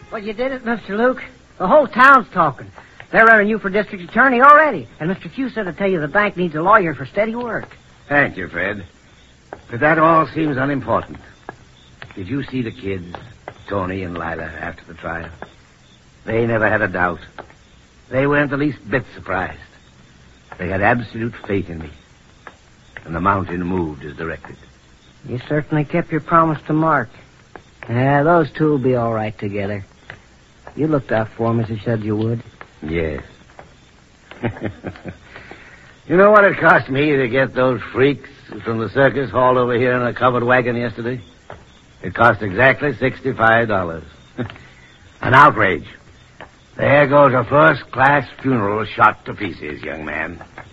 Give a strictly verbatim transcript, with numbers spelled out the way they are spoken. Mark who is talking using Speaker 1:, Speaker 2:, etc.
Speaker 1: Well, you did it, Mister Luke. The whole town's talking. They're running you for district attorney already. And Mister Q said to tell you the bank needs a lawyer for steady work.
Speaker 2: Thank you, Fred. But that all seems unimportant. Did you see the kids, Tony and Lila, after the trial? They never had a doubt. They weren't the least bit surprised. They had absolute faith in me. And the mountain moved as directed.
Speaker 1: You certainly kept your promise to Mark. Yeah, those two will be all right together. You looked out for him as you said you would.
Speaker 2: Yes. You know what it cost me to get those freaks from the circus hauled over here in a covered wagon yesterday? It cost exactly sixty-five dollars. An outrage. There goes a first-class funeral shot to pieces, young man.